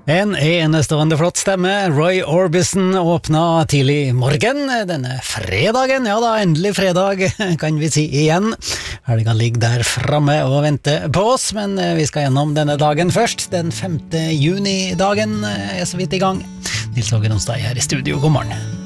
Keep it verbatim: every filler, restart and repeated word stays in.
En enestående flott stemme, Roy Orbison, åpna tidlig morgen denne fredagen. Ja da, endelig fredag, kan vi si igjen. Helga ligger der framme og venter på oss, men vi skal gjennom denne dagen først. Den femte juni-dagen er så vidt i gang. Nils Åge Ronstad her i studio, god morgen.